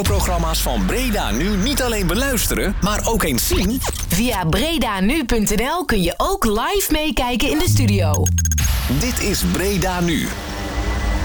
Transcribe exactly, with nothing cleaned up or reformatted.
Programma's van Breda Nu niet alleen beluisteren, maar ook eens zien? Via bredanu punt n l kun je ook live meekijken in de studio. Dit is Breda Nu